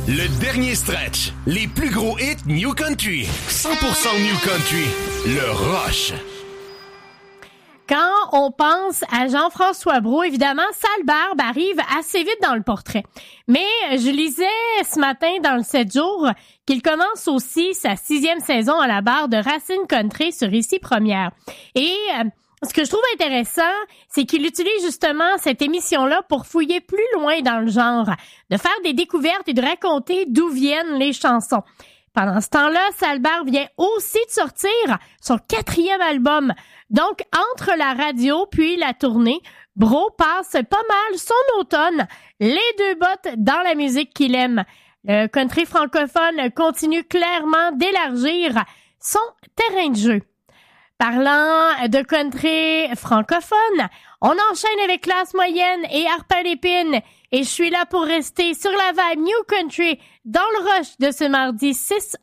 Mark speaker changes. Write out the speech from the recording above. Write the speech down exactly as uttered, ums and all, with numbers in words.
Speaker 1: Le dernier stretch. Les plus gros hits New Country. cent pour cent New Country. Le Rush.
Speaker 2: Quand on pense à Jean-François Brault, évidemment, Sale Barbe arrive assez vite dans le portrait. Mais je lisais ce matin dans le sept jours qu'il commence aussi sa sixième saison à la barre de Racine Country sur Ici Première. Et euh, ce que je trouve intéressant, c'est qu'il utilise justement cette émission-là pour fouiller plus loin dans le genre, de faire des découvertes et de raconter d'où viennent les chansons. Pendant ce temps-là, Sale Barbe vient aussi de sortir son quatrième album. Donc, entre la radio puis la tournée, Brault passe pas mal son automne, les deux bottes dans la musique qu'il aime. Le country francophone continue clairement d'élargir son terrain de jeu. Parlant de country francophone, on enchaîne avec Classe moyenne et Arpin Lépine. Et je suis là pour rester sur la vibe New Country dans le rush de ce mardi six